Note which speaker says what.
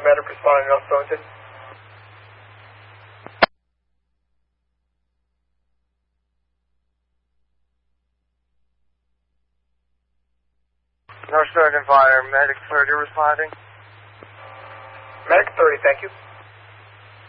Speaker 1: medic responding to North Stonington.
Speaker 2: North Stonington Fire, medic 30 responding.
Speaker 1: Medic 30, thank you.